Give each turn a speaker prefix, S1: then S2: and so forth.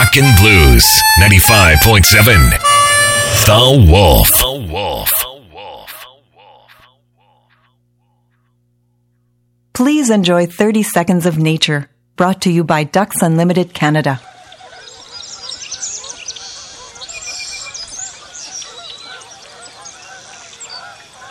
S1: Rockin' Blues 95.7. The Wolf.
S2: Please enjoy 30 Seconds of Nature, brought to you by Ducks Unlimited Canada.